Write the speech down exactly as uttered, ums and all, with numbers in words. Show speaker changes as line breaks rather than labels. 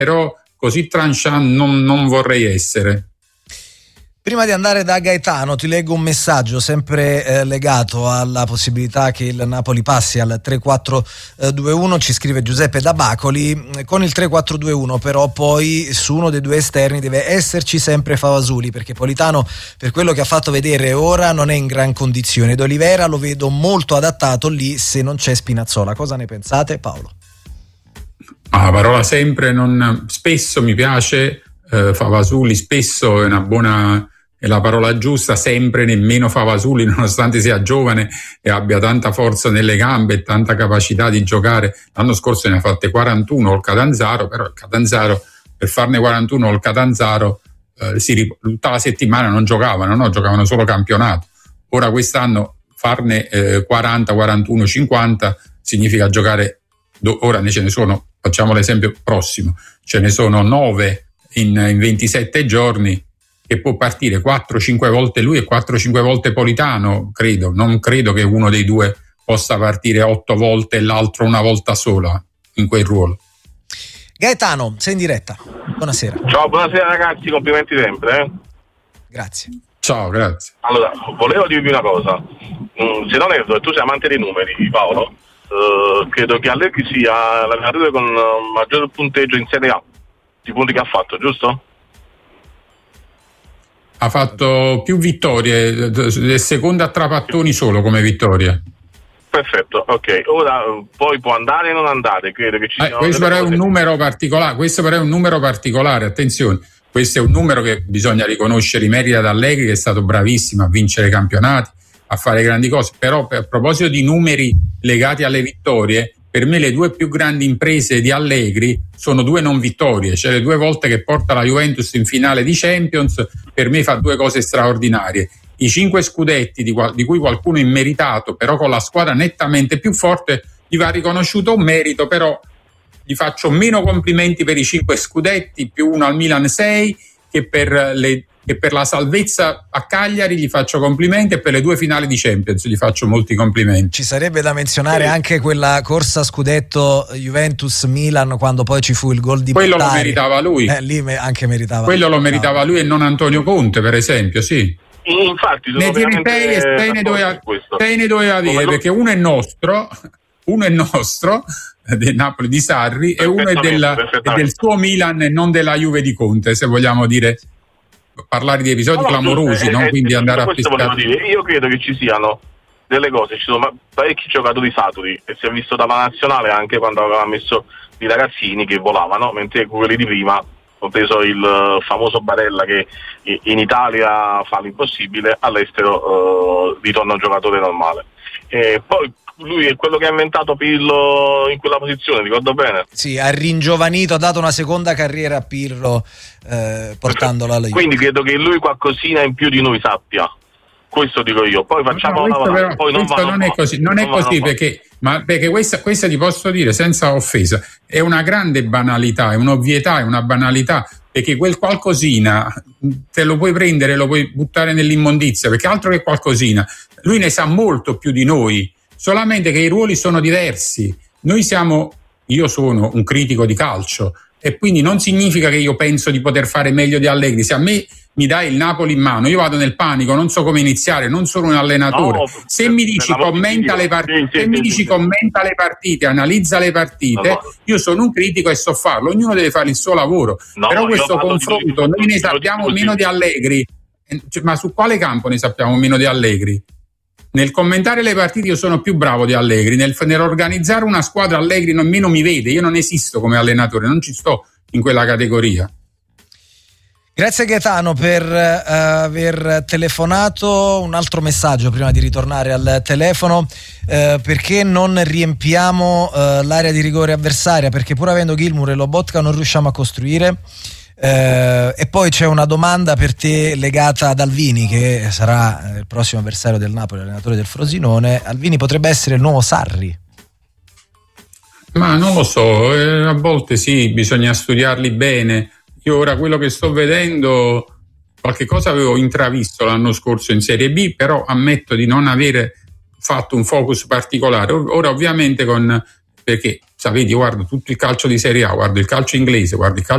però così tranchant non, non vorrei essere.
Prima di andare da Gaetano ti leggo un messaggio sempre eh, legato alla possibilità che il Napoli passi al tre quattro due uno. Ci scrive Giuseppe da Bacoli: con il tre quattro due uno però poi su uno dei due esterni deve esserci sempre Favasuli, perché Politano, per quello che ha fatto vedere ora, non è in gran condizione, ed Olivera lo vedo molto adattato lì se non c'è Spinazzola. Cosa ne pensate, Paolo?
Ah, la parola sempre non, spesso mi piace, eh, Favasuli spesso è una buona, è la parola giusta, sempre nemmeno Favasuli, nonostante sia giovane e abbia tanta forza nelle gambe e tanta capacità di giocare. L'anno scorso ne ha fatte quarantuno il Catanzaro, però il Catanzaro, per farne quarantuno il Catanzaro, eh, si, tutta la settimana non giocavano, no? Giocavano solo campionato. Ora quest'anno farne eh, quaranta, quarantuno, cinquanta significa giocare, do, ora ne ce ne sono, facciamo l'esempio prossimo, ce ne sono nove in, in ventisette giorni, che può partire quattro cinque volte lui e quattro cinque volte Politano, credo. Non credo che uno dei due possa partire otto volte e l'altro una volta sola in quel ruolo.
Gaetano, sei in diretta. Buonasera.
Ciao, buonasera ragazzi, complimenti sempre. Eh?
Grazie.
Ciao, grazie.
Allora, volevo dirvi una cosa. Mm, se non erro, tu sei amante dei numeri, Paolo, uh, credo che Allegri sia l'allenatore con uh, maggior punteggio in Serie A, di punti che ha fatto, giusto?
Ha fatto più vittorie, è seconda a Trapattoni solo come vittoria.
Perfetto, ok. Ora poi può andare o non andare, credo che ci
eh,
siano
questo però
cose.
è un numero particolare, questo però è un numero particolare, attenzione, questo è un numero che bisogna riconoscere i meriti ad Allegri, che è stato bravissimo a vincere campionati, a fare grandi cose, però a proposito di numeri legati alle vittorie, per me le due più grandi imprese di Allegri sono due non vittorie, cioè le due volte che porta la Juventus in finale di Champions, per me fa due cose straordinarie. I cinque scudetti di, di cui qualcuno è immeritato, però con la squadra nettamente più forte, gli va riconosciuto un merito, però gli faccio meno complimenti per i cinque scudetti, più uno al Milan sei, che per le che per la salvezza a Cagliari gli faccio complimenti, e per le due finali di Champions gli faccio molti complimenti.
Ci sarebbe da menzionare sì. anche quella corsa scudetto Juventus-Milan, quando poi ci fu il gol di
quello
Battari.
Lo meritava lui.
Eh, lì anche meritava.
Quello lo meritava lui e non Antonio Conte, per esempio, sì.
Infatti
ne tieni sei e sei ne doveva, sei ne doveva dire, perché uno è nostro, uno è nostro del Napoli di Sarri e uno è, della, è del suo Milan e non della Juve di Conte, se vogliamo dire, parlare di episodi no, clamorosi, eh, no?
Eh,
Quindi
eh,
andare a
pescare. Io credo che ci siano delle cose, ci sono parecchi giocatori saturi, e si è visto dalla nazionale anche quando aveva messo i ragazzini che volavano, mentre quelli di prima, compreso il famoso Barella che in Italia fa l'impossibile, all'estero uh, ritorna un giocatore normale. E poi lui è quello che ha inventato Pirlo in quella posizione, ricordo bene?
Sì, ha ringiovanito, ha dato una seconda carriera a Pirlo, eh, portandolo alla Juve.
Quindi credo che lui qualcosina in più di noi sappia. Questo dico io. Poi facciamo
no,
una
però,
poi non, va,
non, non è così, non, non è va, così non perché, ma perché questa, questa ti posso dire senza offesa, è una grande banalità, è un'ovvietà, è una banalità, perché quel qualcosina te lo puoi prendere, lo puoi buttare nell'immondizia, perché altro che qualcosina, lui ne sa molto più di noi, solamente che i ruoli sono diversi. Noi siamo, io sono un critico di calcio e quindi non significa che io penso di poter fare meglio di Allegri. Se a me mi dai il Napoli in mano, io vado nel panico, non so come iniziare, non sono un allenatore. No, se mi dici commenta le partite, sì, sì, se mi dici sì, commenta le partite, analizza le partite, no, io sono un critico e so farlo, ognuno deve fare il suo lavoro. No, però questo confronto, noi ne sappiamo meno di Allegri, ma su quale campo ne sappiamo meno di Allegri? Nel commentare le partite io sono più bravo di Allegri, nel, nell'organizzare una squadra Allegri nemmeno mi vede, io non esisto come allenatore, non ci sto in quella categoria.
Grazie Gaetano per uh, aver telefonato. Un altro messaggio prima di ritornare al telefono: uh, perché non riempiamo uh, l'area di rigore avversaria? Perché pur avendo Gilmour e Lobotka non riusciamo a costruire. Uh, e poi c'è una domanda per te legata ad Alvini, che sarà il prossimo avversario del Napoli, allenatore del Frosinone. Alvini potrebbe essere il nuovo Sarri?
Ma non lo so, eh, a volte sì, bisogna studiarli bene. Io ora quello che sto vedendo, qualche cosa avevo intravisto l'anno scorso in Serie B, però ammetto di non avere fatto un focus particolare. Ora ovviamente con, perché Sapete, io guardo tutto il calcio di Serie A, guardo il calcio inglese, guardo il calcio